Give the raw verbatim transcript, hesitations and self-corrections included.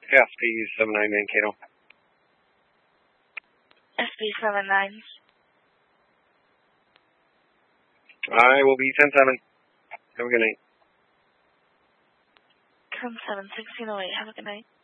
S P seven nine Mankato. S P seven nine. I will be ten seven. Have a good night. ten seven, sixteen oh eight. Have a good night.